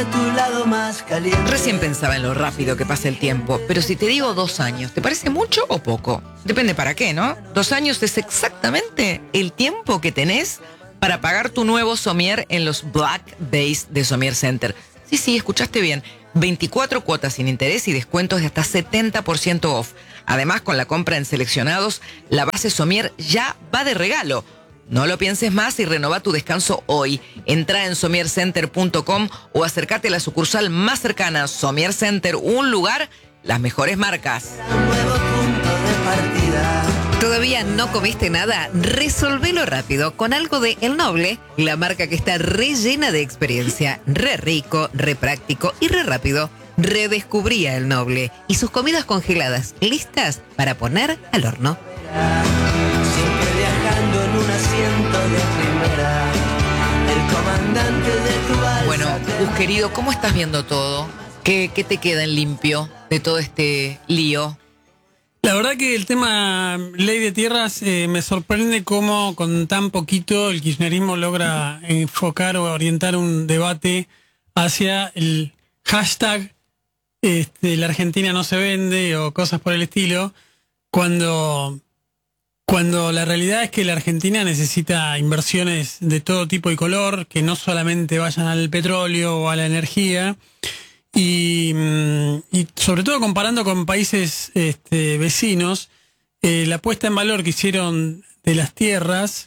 Tu lado más caliente. Recién pensaba en lo rápido que pasa el tiempo, pero si te digo 2 años, ¿te parece mucho o poco? Depende para qué, ¿no? 2 años es exactamente el tiempo que tenés para pagar tu nuevo somier en los Black Days de Somier Center. Sí, escuchaste bien. 24 cuotas sin interés y descuentos de hasta 70% off. Además, con la compra en seleccionados, la base somier ya va de regalo. No lo pienses más y renova tu descanso hoy. Entra en somiercenter.com o acércate a la sucursal más cercana. Somier Center, un lugar, las mejores marcas. Nuevo punto de partida. ¿Todavía no comiste nada? Resolvelo rápido con algo de El Noble, la marca que está re llena de experiencia, re rico, re práctico y re rápido. Redescubrí a El Noble y sus comidas congeladas, listas para poner al horno. Siempre viajando en un asiento de primera. El comandante de tu balsa. Bueno, Gus querido, ¿cómo estás viendo todo? ¿Qué te queda en limpio de todo este lío? La verdad que el tema ley de tierras me sorprende cómo con tan poquito el kirchnerismo logra enfocar o orientar un debate hacia el hashtag la Argentina no se vende o cosas por el estilo, cuando la realidad es que la Argentina necesita inversiones de todo tipo y color, que no solamente vayan al petróleo o a la energía. Y sobre todo comparando con países vecinos, la puesta en valor que hicieron de las tierras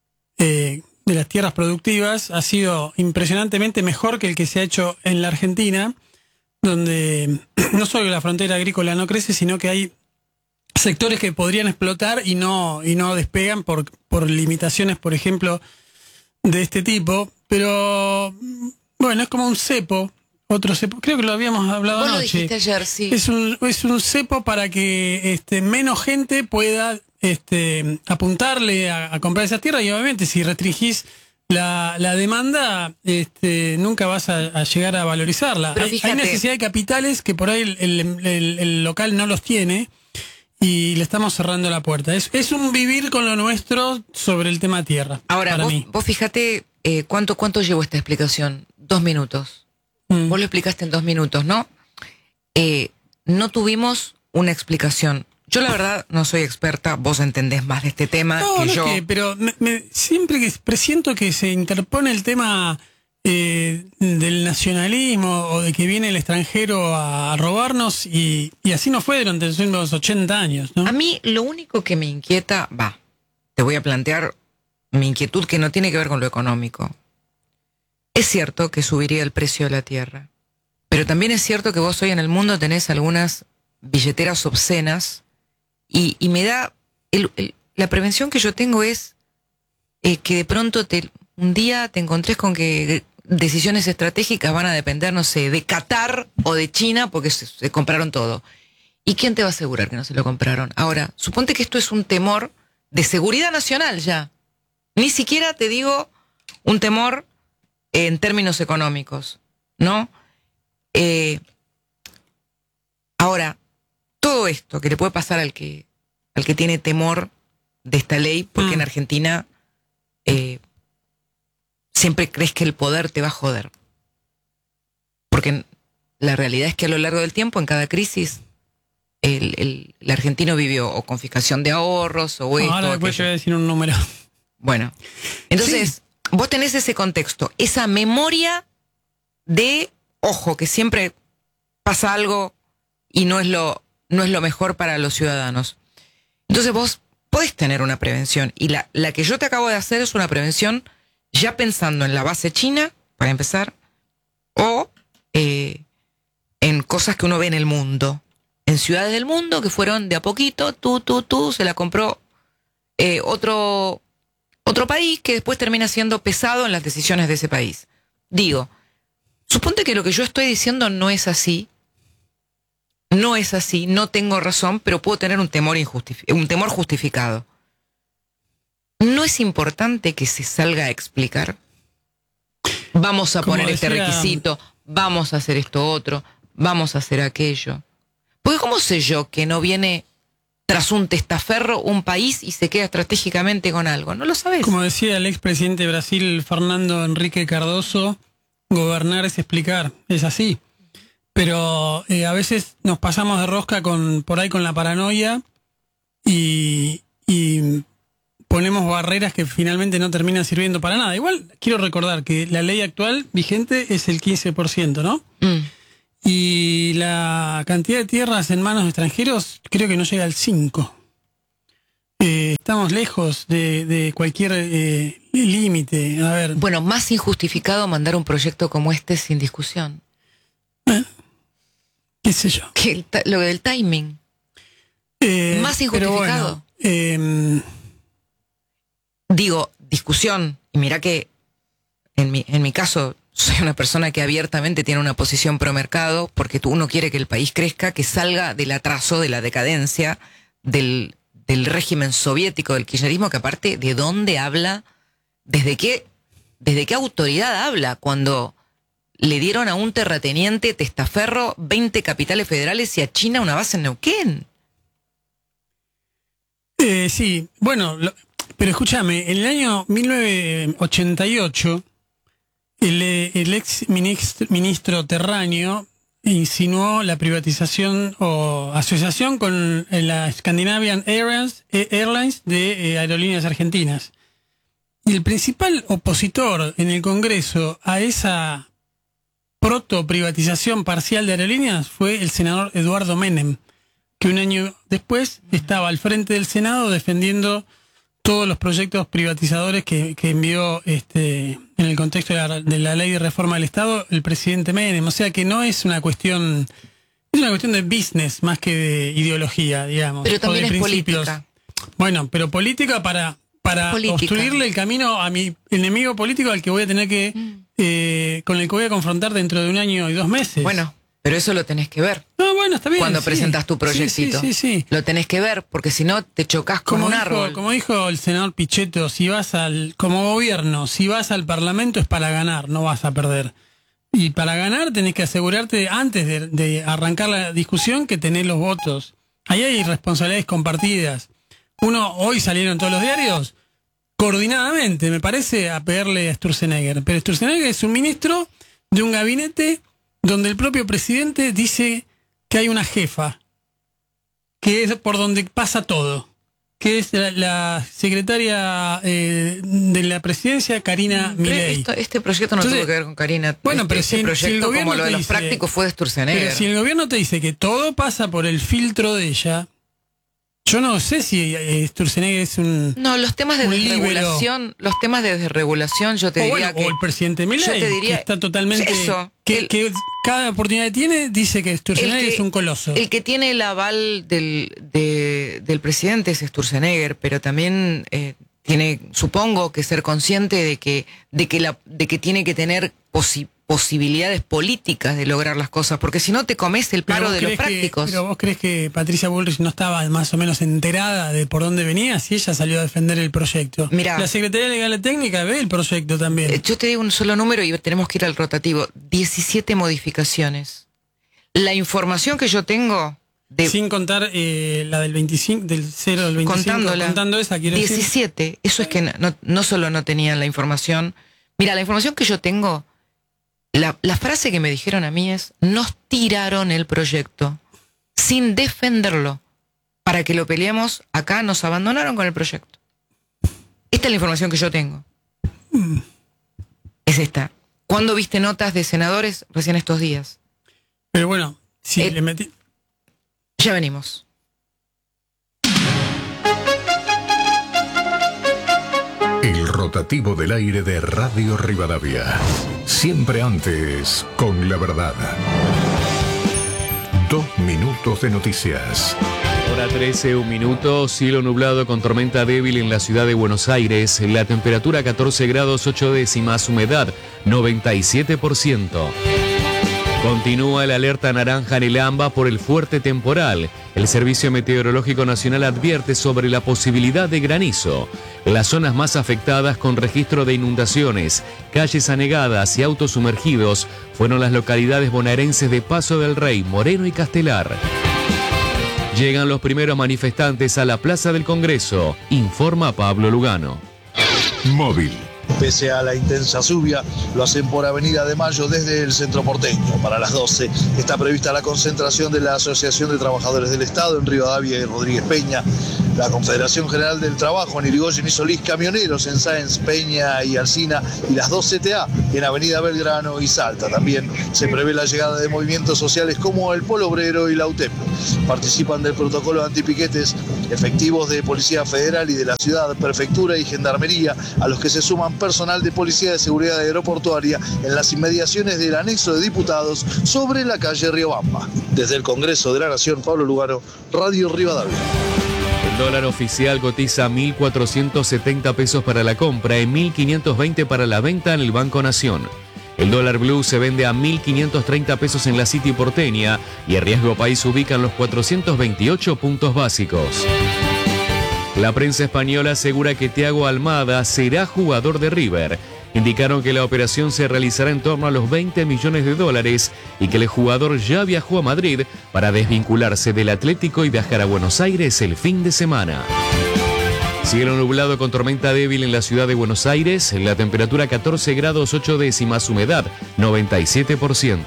productivas ha sido impresionantemente mejor que el que se ha hecho en la Argentina, donde no solo la frontera agrícola no crece, sino que hay sectores que podrían explotar y no despegan por limitaciones, por ejemplo, de este tipo. Pero bueno, es como un cepo. Otro cepo, creo que lo habíamos hablado anoche. Vos lo dijiste ayer, sí. Es un cepo para que menos gente pueda apuntarle a comprar esas tierras, y obviamente si restringís la demanda, nunca vas a llegar a valorizarla. Hay necesidad de capitales que por ahí el local no los tiene y le estamos cerrando la puerta. Es un vivir con lo nuestro sobre el tema tierra. Ahora, vos fíjate cuánto llevó esta explicación. 2 minutos. Vos lo explicaste en 2 minutos, ¿no? No tuvimos una explicación. Yo la verdad no soy experta, vos entendés más de este tema que yo. Pero siempre que presiento que se interpone el tema del nacionalismo o de que viene el extranjero a robarnos, y así no fue durante los 80 años, ¿no? A mí lo único que me inquieta, te voy a plantear mi inquietud que no tiene que ver con lo económico. Es cierto que subiría el precio de la tierra, pero también es cierto que vos hoy en el mundo tenés algunas billeteras obscenas y me da... la prevención que yo tengo es que de pronto un día te encontrés con que decisiones estratégicas van a depender, no sé, de Qatar o de China porque se compraron todo. ¿Y quién te va a asegurar que no se lo compraron? Ahora, suponte que esto es un temor de seguridad nacional ya. Ni siquiera te digo un temor en términos económicos, ¿no? Ahora, todo esto que le puede pasar al que tiene temor de esta ley, porque en Argentina siempre crees que el poder te va a joder. Porque la realidad es que a lo largo del tiempo, en cada crisis, el argentino vivió o confiscación de ahorros o esto. Ahora después yo voy a decir un número. Bueno, entonces... Sí. Vos tenés ese contexto, esa memoria de, ojo, que siempre pasa algo y no es lo mejor para los ciudadanos. Entonces vos podés tener una prevención, y la que yo te acabo de hacer es una prevención ya pensando en la base china, para empezar, o en cosas que uno ve en el mundo, en ciudades del mundo que fueron de a poquito, se la compró otro país que después termina siendo pesado en las decisiones de ese país. Digo, suponte que lo que yo estoy diciendo no es así, no tengo razón, pero puedo tener un temor justificado. ¿No es importante que se salga a explicar? Vamos a poner este requisito, vamos a hacer esto otro, vamos a hacer aquello. Porque ¿cómo sé yo que no viene tras un testaferro un país y se queda estratégicamente con algo? No lo sabés. Como decía el expresidente de Brasil, Fernando Henrique Cardoso, gobernar es explicar, es así. Pero a veces nos pasamos de rosca por ahí con la paranoia y ponemos barreras que finalmente no terminan sirviendo para nada. Igual quiero recordar que la ley actual vigente es el 15%, ¿no? Y la cantidad de tierras en manos de extranjeros creo que no llega al 5%. Estamos lejos de cualquier límite. A ver. Bueno, más injustificado mandar un proyecto como este sin discusión. ¿Qué sé yo? Que lo del timing. Más injustificado. Bueno, digo, discusión. Y mira que en mi caso soy una persona que abiertamente tiene una posición pro mercado, porque uno quiere que el país crezca, que salga del atraso, de la decadencia, del régimen soviético, del kirchnerismo, que aparte, ¿de dónde habla? ¿Desde qué autoridad habla cuando le dieron a un terrateniente testaferro 20 capitales federales y a China una base en Neuquén? Sí, bueno, pero escúchame, en el año 1988, el ex ministro Terráneo insinuó la privatización o asociación con la Scandinavian Airlines de aerolíneas argentinas. Y el principal opositor en el Congreso a esa proto-privatización parcial de aerolíneas fue el senador Eduardo Menem, que un año después estaba al frente del Senado defendiendo todos los proyectos privatizadores que envió en el contexto de la ley de reforma del Estado el presidente Menem. O sea que no es una cuestión, es una cuestión de business más que de ideología, digamos. Pero también o de es principios. política. Bueno, pero política para obstruirle el camino a mi enemigo político al que voy a tener que con el que voy a confrontar dentro de 1 año y 2 meses. Bueno, pero eso lo tenés que ver. No, bueno, está bien. Cuando presentas tu proyectito. Sí. Lo tenés que ver, porque si no te chocas con un árbol. Como dijo el senador Pichetto, como gobierno, si vas al Parlamento es para ganar, no vas a perder. Y para ganar tenés que asegurarte, antes de arrancar la discusión, que tenés los votos. Ahí hay responsabilidades compartidas. Hoy salieron todos los diarios, coordinadamente, me parece, a pegarle a Sturzenegger. Pero Sturzenegger es un ministro de un gabinete donde el propio presidente dice que hay una jefa, que es por donde pasa todo, que es la secretaria de la presidencia, Karina Milei. Este proyecto no tuvo que ver con Karina. Bueno, pero este proyecto, el gobierno como lo de los dice, prácticos, fue de Sturzenegger. Pero si el gobierno te dice que todo pasa por el filtro de ella, yo no sé si Sturzenegger es un... No, los temas de desregulación, yo te diría que... O el presidente Milei, que está totalmente... Eso. Que cada oportunidad que tiene dice que Sturzenegger es un coloso. El que tiene el aval del presidente es Sturzenegger, pero también tiene, supongo, que ser consciente de que tiene que tener posibilidades políticas de lograr las cosas, porque si no te comes el paro de los prácticos. Pero vos crees que Patricia Bullrich no estaba más o menos enterada de por dónde venía si ella salió a defender el proyecto. Mirá, la Secretaría Legal y Técnica ve el proyecto también. Yo te digo un solo número y tenemos que ir al rotativo. 17 modificaciones. La información que yo tengo... Sin contar la del 25, del 0 al 25, contando esa, quiero 17, decir. Eso es que no solo no tenían la información. Mira, la información que yo tengo... La frase que me dijeron a mí es: nos tiraron el proyecto sin defenderlo. Para que lo peleemos acá, nos abandonaron con el proyecto. Esta es la información que yo tengo. Es esta. ¿Cuándo viste notas de senadores? Recién estos días. Pero bueno, sí, le metí. Ya venimos. El rotativo del aire de Radio Rivadavia. Siempre antes, con la verdad. 2 minutos de noticias. Hora 13, 1 minuto, cielo nublado con tormenta débil en la ciudad de Buenos Aires. La temperatura 14 grados 8 décimas, humedad 97%. Continúa el alerta naranja en el AMBA por el fuerte temporal. El Servicio Meteorológico Nacional advierte sobre la posibilidad de granizo. Las zonas más afectadas con registro de inundaciones, calles anegadas y autos sumergidos fueron las localidades bonaerenses de Paso del Rey, Moreno y Castelar. Llegan los primeros manifestantes a la Plaza del Congreso, informa Pablo Lugano. Móvil. Pese a la intensa lluvia, lo hacen por Avenida de Mayo desde el centro porteño. Para las 12 está prevista la concentración de la Asociación de Trabajadores del Estado en Rivadavia y Rodríguez Peña, la Confederación General del Trabajo en Irigoyen y Solís, camioneros en Sáenz, Peña y Alsina, y las 2 CTA en Avenida Belgrano y Salta. También se prevé la llegada de movimientos sociales como el Polo Obrero y la UTEP. Participan del protocolo antipiquetes efectivos de Policía Federal y de la Ciudad, Prefectura y Gendarmería, a los que se suman personal de Policía de Seguridad Aeroportuaria en las inmediaciones del anexo de diputados sobre la calle Riobamba. Desde el Congreso de la Nación, Pablo Lugaro, Radio Rivadavia. El dólar oficial cotiza 1.470 pesos para la compra y 1.520 para la venta en el Banco Nación. El dólar blue se vende a 1.530 pesos en la City porteña y el riesgo país ubica en los 428 puntos básicos. La prensa española asegura que Thiago Almada será jugador de River. Indicaron que la operación se realizará en torno a los 20 millones de dólares y que el jugador ya viajó a Madrid para desvincularse del Atlético y viajar a Buenos Aires el fin de semana. Cielo nublado con tormenta débil en la ciudad de Buenos Aires, la temperatura 14 grados 8 décimas, humedad 97%.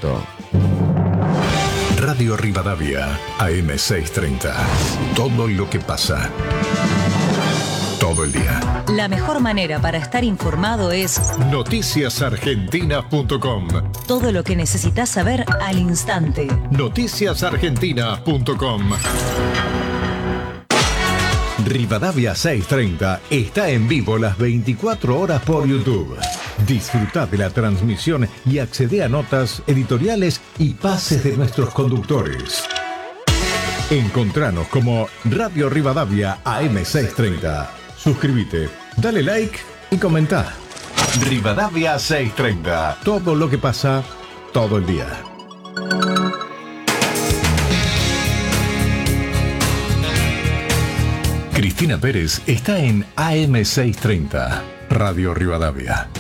Radio Rivadavia, AM630. Todo lo que pasa. Todo el día. La mejor manera para estar informado es noticiasargentina.com. Todo lo que necesitas saber al instante. Noticiasargentina.com. Rivadavia 630 está en vivo las 24 horas por YouTube. Disfruta de la transmisión y accede a notas, editoriales y pases de nuestros conductores. Encontranos como Radio Rivadavia AM630. Suscríbete, dale like y comenta. Rivadavia 630. Todo lo que pasa, todo el día. Cristina Pérez está en AM630, Radio Rivadavia.